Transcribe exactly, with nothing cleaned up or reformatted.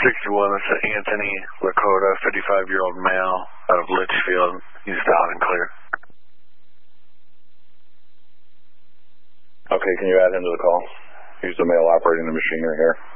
sixty-one, this is Anthony Lakota, fifty-five-year-old male out of Litchfield. He's out and clear. Okay, can you add him to the call? He's the male operating the machinery here.